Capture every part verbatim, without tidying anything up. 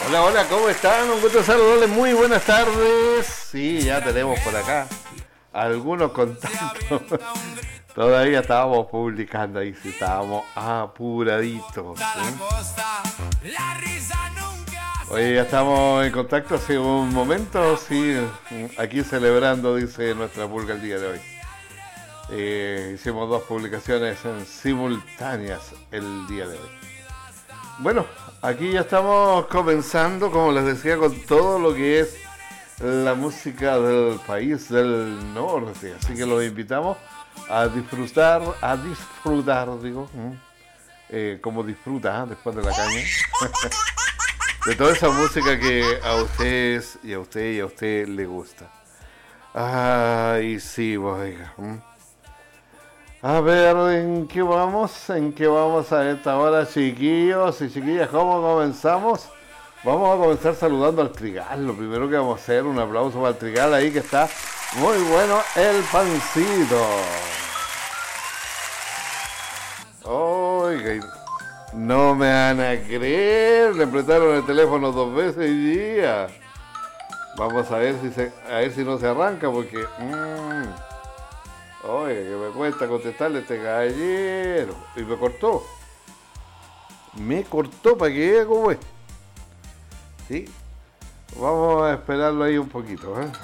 Hola, hola, ¿cómo están? Un gusto saludarles, muy buenas tardes. Sí, ya tenemos por acá algunos contactos. Todavía estábamos publicando ahí, sí, estábamos apuraditos. ¿Sí? Oye, ya estamos en contacto hace un momento, sí, aquí celebrando, dice nuestra pulga el día de hoy. Eh, hicimos dos publicaciones en simultáneas el día de hoy. Bueno, aquí ya estamos comenzando, como les decía, con todo lo que es la música del país del norte. Así que los invitamos a disfrutar, a disfrutar, digo, eh, como disfruta ¿eh? después de la caña, de toda esa música que a ustedes y a usted y a usted le gusta. Ay, sí, oiga. A ver, ¿en qué vamos? ¿En qué vamos a esta hora, chiquillos y chiquillas? ¿Cómo comenzamos? Vamos a comenzar saludando al Trigal. Lo primero que vamos a hacer, un aplauso para el Trigal ahí, que está muy bueno el pancito. Oiga, no me van a creer, le apretaron el teléfono dos veces hoy día. Vamos a ver si se, a ver si no se arranca, porque... Mmm, oye, que me cuesta contestarle a este caballero. Y me cortó. Me cortó para que vea cómo es. ¿Sí? Vamos a esperarlo ahí un poquito, ¿eh?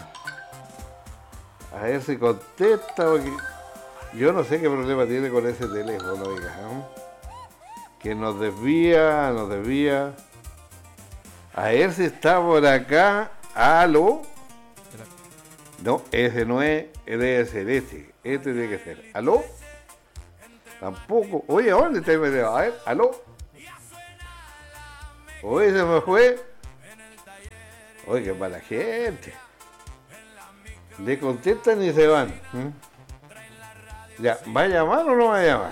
A ver si contesta, porque yo no sé qué problema tiene con ese teléfono, oiga, ¿eh? Que nos desvía, nos desvía. A ver si está por acá. ¿Aló? No, ese no es, debe ser este. Este tiene que ser. ¿Aló? Tampoco. Oye, ¿a dónde está metido? A ver, ¿aló? Oye, se me fue. Oye, qué mala gente. Le contestan y se van. ¿Mm? Ya, ¿va a llamar o no va a llamar?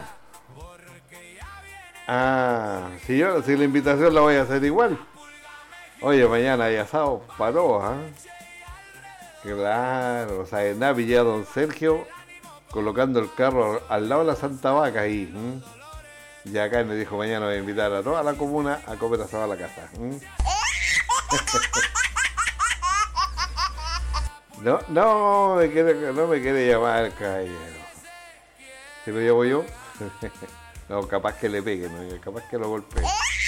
Ah, si yo, si la invitación la voy a hacer igual. Oye, mañana hay asado paró, ¿ah? ¿eh? Claro, o sea, en Navilla don Sergio colocando el carro al lado de la Santa Vaca ahí. ¿m? Y acá me dijo, mañana voy a invitar a toda la comuna a comer asado a la casa. no, no me quiere, no me quiere llamar, caballero. Si lo llevo yo, no, capaz que le pegue, ¿no? Capaz que lo golpee.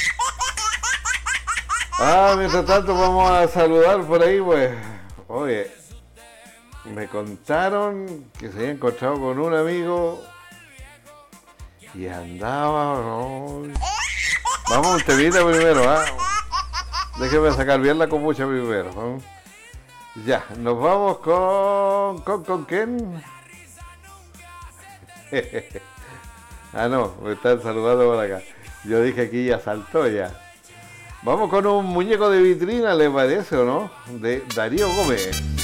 Ah, mientras tanto vamos a saludar por ahí, pues. Oye, me contaron que se había encontrado con un amigo y andaba, no. Vamos a un temita primero, ¿ah? ¿eh? Déjeme sacar bien la kombucha primero, ¿no? Ya, nos vamos con... ¿Con, con quién? Ah, no, me están saludando por acá. Yo dije aquí ya saltó ya. Vamos con un muñeco de vitrina, ¿le parece o no? De Darío Gómez.